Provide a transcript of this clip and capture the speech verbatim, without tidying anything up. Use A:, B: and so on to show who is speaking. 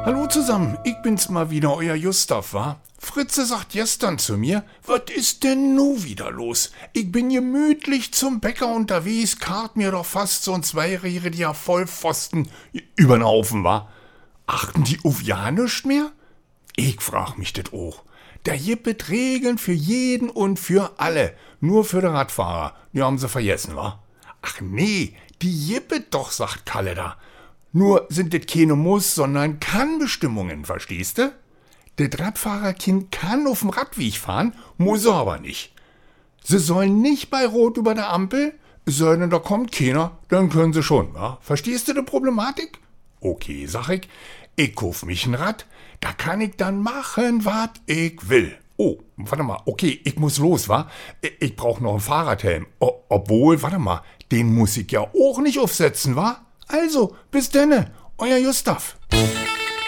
A: Hallo zusammen, ich bin's mal wieder, euer Gustav, wa? Fritze sagt gestern zu mir, was ist denn nu wieder los? Ich bin gemütlich zum Bäcker unterwegs, kart mir doch fast so ein zweijähriger Vollpfosten übern Haufen, wa? Achten die auf ja nischt mehr? Ich frag mich das auch. Da gibt Regeln für jeden und für alle, nur für den Radfahrer, die haben sie vergessen, wa? Ach nee, die gibt doch, sagt Kalle da. Nur sind das keine Muss, sondern Kann-Bestimmungen, verstehst du? Das Radfahrerkind kann auf dem Radweg fahren, muss er aber nicht. Sie sollen nicht bei Rot über der Ampel, es sei denn, da kommt keiner, dann können sie schon, wa? Verstehst du die Problematik? Okay, sag ich, ich kauf mich ein Rad, da kann ich dann machen, was ich will. Oh, warte mal, okay, ich muss los, wa? Ich brauch noch einen Fahrradhelm. O- obwohl, warte mal, den muss ich ja auch nicht aufsetzen, wa? Also, bis denne, euer Gustav.